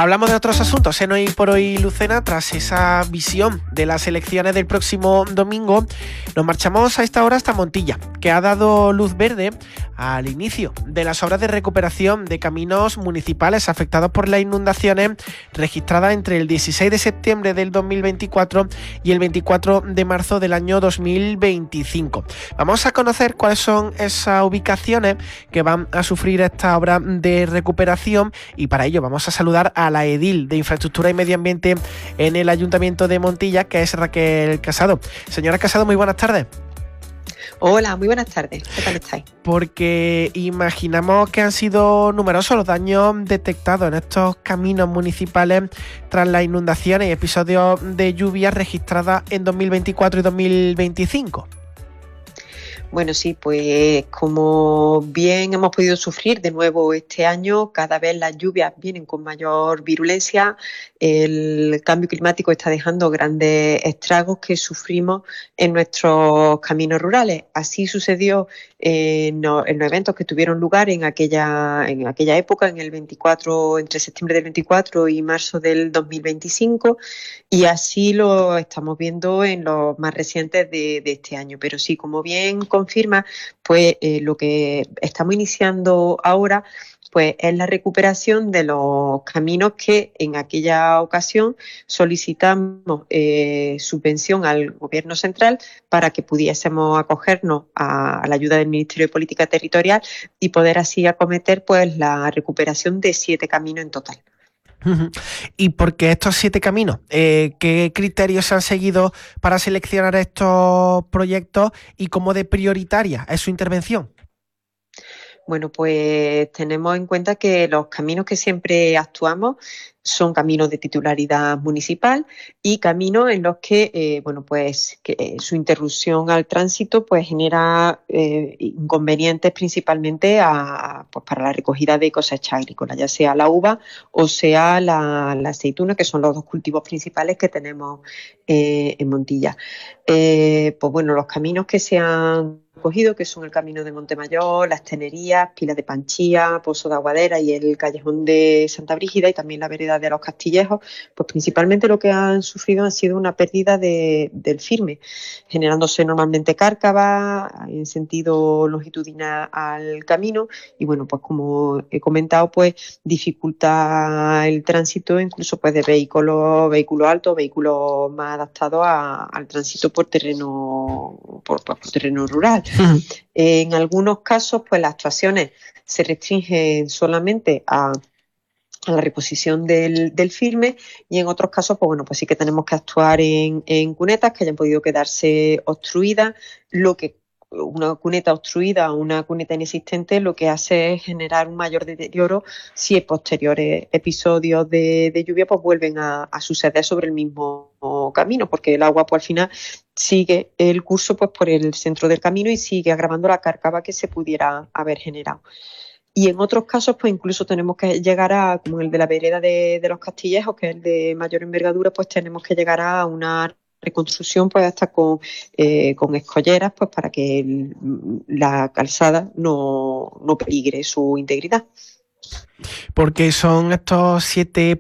Hablamos de otros asuntos en Hoy por Hoy, Lucena. Tras esa visión de las elecciones del próximo domingo, nos marchamos a esta hora hasta Montilla, que ha dado luz verde al inicio de las obras de recuperación de caminos municipales afectados por las inundaciones registradas entre el 16 de septiembre del 2024 y el 24 de marzo del año 2025. Vamos a conocer cuáles son esas ubicaciones que van a sufrir esta obra de recuperación, y para ello vamos a saludar a la edil de Infraestructura y Medio Ambiente en el Ayuntamiento de Montilla, que es Raquel Casado. Señora Casado, muy buenas tardes. Hola, muy buenas tardes. ¿Qué tal estáis? Porque imaginamos que han sido numerosos los daños detectados en estos caminos municipales tras las inundaciones y episodios de lluvias registradas en 2024 y 2025. Bueno, sí, pues como bien hemos podido sufrir de nuevo este año, cada vez las lluvias vienen con mayor virulencia, el cambio climático está dejando grandes estragos que sufrimos en nuestros caminos rurales. Así sucedió en los eventos que tuvieron lugar en aquella época, entre septiembre del 24 y marzo del 2025, y así lo estamos viendo en los más recientes de este año. Pero sí, como bien confirma, pues lo que estamos iniciando ahora pues es la recuperación de los caminos que en aquella ocasión solicitamos subvención al Gobierno central para que pudiésemos acogernos a la ayuda del Ministerio de Política Territorial y poder así acometer pues la recuperación de 7 caminos en total. ¿Y por qué estos 7 caminos? ¿Qué criterios se han seguido para seleccionar estos proyectos y cómo de prioritaria es su intervención? Bueno, pues tenemos en cuenta que los caminos que siempre actuamos son caminos de titularidad municipal y caminos en los que, su interrupción al tránsito pues genera inconvenientes principalmente para la recogida de cosechas agrícolas, ya sea la uva o sea la aceituna, que son los dos cultivos principales que tenemos en Montilla. Los caminos que se han cogido, que son el camino de Montemayor, Las Tenerías, Pilas de Panchía, Pozo de Aguadera y el Callejón de Santa Brígida, y también la vereda de los Castillejos, pues principalmente lo que han sufrido ha sido una pérdida del firme, generándose normalmente cárcavas en sentido longitudinal al camino, y bueno, pues como he comentado, pues dificulta el tránsito incluso pues de vehículos altos, vehículos más adaptados al tránsito por terreno rural. En algunos casos, pues las actuaciones se restringen solamente a la reposición del firme, y en otros casos, pues sí que tenemos que actuar en cunetas que hayan podido quedarse obstruidas. Una cuneta obstruida o una cuneta inexistente lo que hace es generar un mayor deterioro si en posteriores episodios de lluvia pues vuelven a suceder sobre el mismo camino, porque el agua pues al final sigue el curso pues por el centro del camino y sigue agravando la cárcava que se pudiera haber generado. Y en otros casos, pues incluso tenemos que llegar como el de la vereda de los Castillejos, que es el de mayor envergadura, pues tenemos que llegar a una reconstrucción pues hasta con escolleras, pues para que la calzada no peligre su integridad. Porque son estos 7